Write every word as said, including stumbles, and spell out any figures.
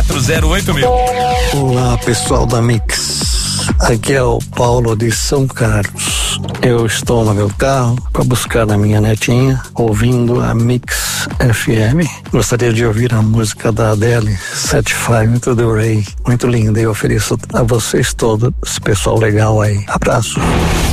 quatro zero oito mil. Olá, pessoal da Mix. Aqui é o Paulo de São Carlos. Eu estou no meu carro para buscar a minha netinha, ouvindo a Mix F M. Gostaria de ouvir a música da Adele, Set Fire to the Rain. Muito linda, e ofereço a vocês todos, esse pessoal legal aí. Abraço.